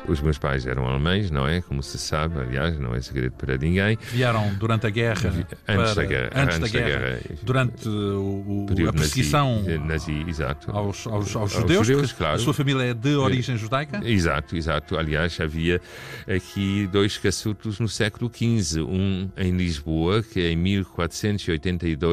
Os meus pais eram alemães, não é? Como se sabe, aliás, não é segredo para ninguém. Vieram durante a guerra. Antes da guerra. Durante a perseguição nazi, exato. aos judeus, claro. A sua família é de origem judaica? Exato. Aliás, havia aqui dois caçutos no século XV. Um em Lisboa, que em 1482